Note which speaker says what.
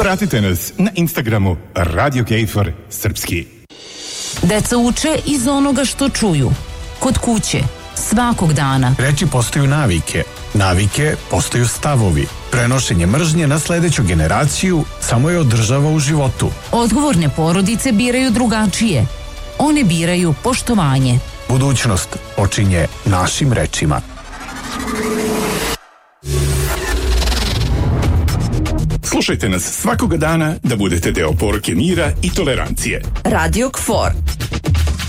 Speaker 1: Pratite nas na Instagramu Radio Kejfor Srpski.
Speaker 2: Deca uče iz onoga što čuju. Kod kuće, svakog dana.
Speaker 3: Reči postaju navike. Navike postaju stavovi. Prenošenje mržnje na sledeću generaciju samo je održava u životu.
Speaker 2: Odgovorne porodice biraju drugačije. One biraju poštovanje.
Speaker 3: Budućnost počinje našim rečima.
Speaker 1: Slušajte nas svakoga dana da budete deo poruke mira i tolerancije.
Speaker 4: Radio KFOR.